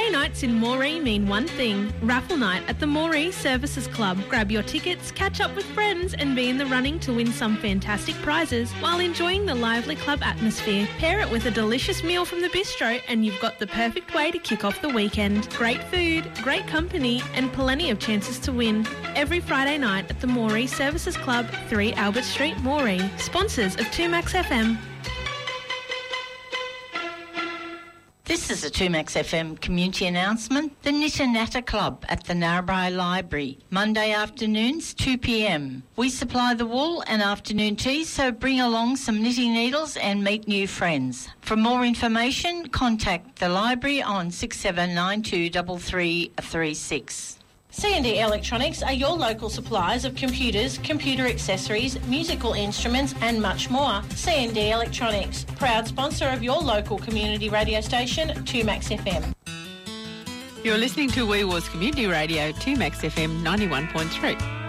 Friday nights in Moree mean one thing, raffle night at the Moree Services Club. Grab your tickets, catch up with friends and be in the running to win some fantastic prizes while enjoying the lively club atmosphere. Pair it with a delicious meal from the bistro and you've got the perfect way to kick off the weekend. Great food, great company and plenty of chances to win. Every Friday night at the Moree Services Club, 3 Albert Street, Moree. Sponsors of 2Max FM. This is a 2Max FM community announcement. The Knit and Natter Club at the Narrabri Library, Monday afternoons, 2 p.m. We supply the wool and afternoon tea, so bring along some knitting needles and meet new friends. For more information, contact the library on 6792 3336. C&D Electronics are your local suppliers of computers, computer accessories, musical instruments and much more. C&D Electronics, proud sponsor of your local community radio station, 2Max FM. You're listening to Wee Wars Community Radio, 2Max FM 91.3.